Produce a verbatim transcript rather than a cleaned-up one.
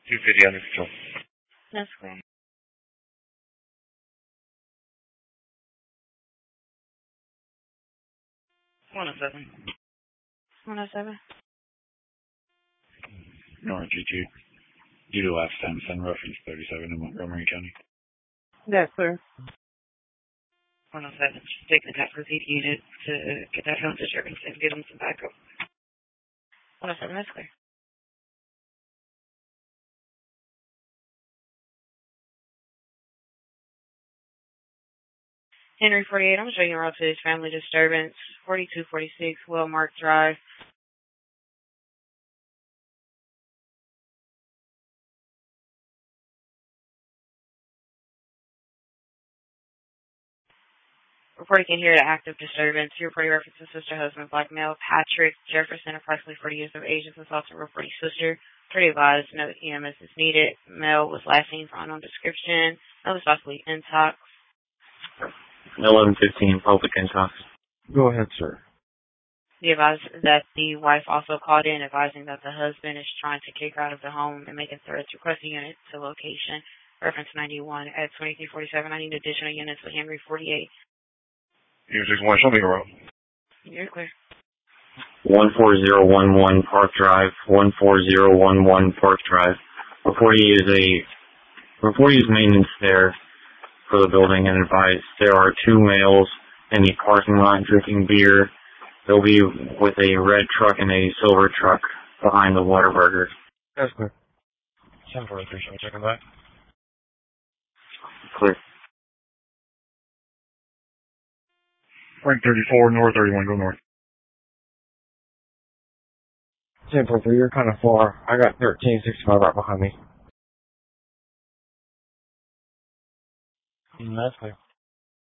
two fifty under control. That's great. one oh seven. one oh seven. North G two. Due to last time, send reference thirty-seven in Montgomery County. That's clear. one oh seven. Just take the task receipt unit to get that home disturbance and give them some backup. one oh seven, that's clear. Henry forty-eight, I'm showing you around to his family disturbance. forty-two forty-six, Wellmark Drive. Reporting can hear the active disturbance. Your reporting references sister, husband, black male, Patrick Jefferson, approximately forty years of age, is assaulted, reporting sister. Pretty advised, no E M S is needed. Male was last seen for unknown description. Male was possibly intox. eleven fifteen, public intox. Go ahead, sir. He advised that the wife also called in, advising that the husband is trying to kick her out of the home and making threats. Request a unit to location. Reference ninety-one at twenty-three forty-seven. I need additional units for Henry forty-eight. Unit six one, show me your road. You're clear. one four zero one one Park Drive, one four zero one one Park Drive. Before you use a, before you use maintenance there for the building, and advise there are two males in the parking lot drinking beer. They'll be with a red truck and a silver truck behind the Whataburger. That's clear. seven forty-three, show me checking back. Clear. Frank thirty-four, North thirty-one, go north. ten forty-three, you're kind of far. I got thirteen sixty-five right behind me. That's clear.